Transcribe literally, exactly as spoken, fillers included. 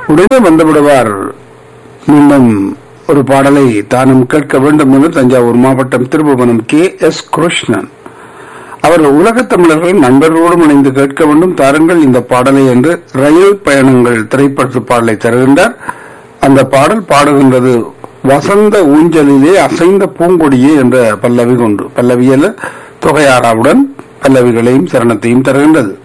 உடனே வந்துவிடுவார். மீண்டும் ஒரு பாடலை தானும் கேட்க வேண்டும் என்று தஞ்சாவூர் மாவட்டம் திருபுவனம் கே எஸ் கிருஷ்ணன் அவர் உலகத் தமிழர்கள் நண்பர்களோடும் இணைந்து கேட்க வேண்டும் தாருங்கள் இந்த பாடலை என்று ரயில் பயணங்கள் திரைப்பட பாடலை தருகின்றார். அந்த பாடல் பாடுகின்றது வசந்த ஊஞ்சலிலே அசைந்த பூங்கொடியே என்ற பல்லவி கொண்டு பல்லவியல தொகையாராவுடன் பல்லவிகளையும் சரணத்தையும் தருகின்றது.